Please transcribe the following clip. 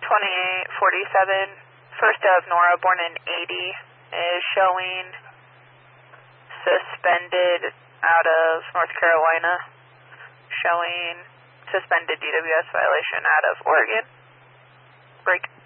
2847, first of Nora, born in 80, is showing suspended out of North Carolina, showing suspended DWS violation out of Oregon. Break.